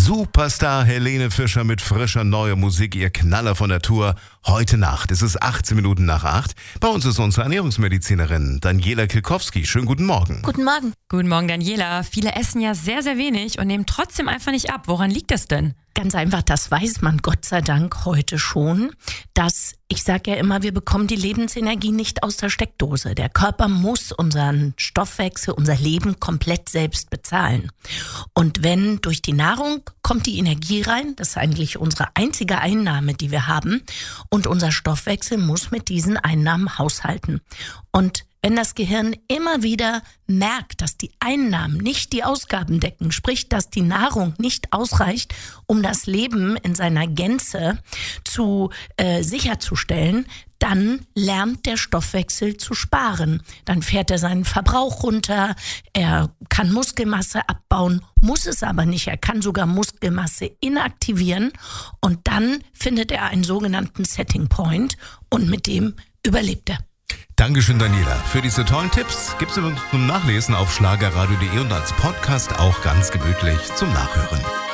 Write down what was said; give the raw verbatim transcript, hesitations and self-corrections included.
Superstar Helene Fischer mit frischer neuer Musik, ihr Knaller von der Tour. Heute Nacht, es ist achtzehn Minuten nach acht. Bei uns ist unsere Ernährungsmedizinerin Daniela Kilkowski. Schönen guten Morgen. Guten Morgen. Guten Morgen, Daniela. Viele essen ja sehr, sehr wenig und nehmen trotzdem einfach nicht ab. Woran liegt das denn? Ganz einfach, das weiß man Gott sei Dank heute schon, dass, ich sage ja immer, wir bekommen die Lebensenergie nicht aus der Steckdose. Der Körper muss unseren Stoffwechsel, unser Leben komplett selbst bezahlen. Und wenn durch die Nahrung kommt die Energie rein, das ist eigentlich unsere einzige Einnahme, die wir haben, und unser Stoffwechsel muss mit diesen Einnahmen haushalten. Und wenn das Gehirn immer wieder merkt, dass die Einnahmen nicht die Ausgaben decken, sprich, dass die Nahrung nicht ausreicht, um das Leben in seiner Gänze zu äh, sicherzustellen, dann lernt der Stoffwechsel zu sparen. Dann fährt er seinen Verbrauch runter, er kann Muskelmasse abbauen, muss es aber nicht. Er kann sogar Muskelmasse inaktivieren und dann findet er einen sogenannten Setting Point und mit dem überlebt er. Dankeschön, Daniela, für diese tollen Tipps. Gibt's uns zum Nachlesen auf schlagerradio punkt de und als Podcast auch ganz gemütlich zum Nachhören.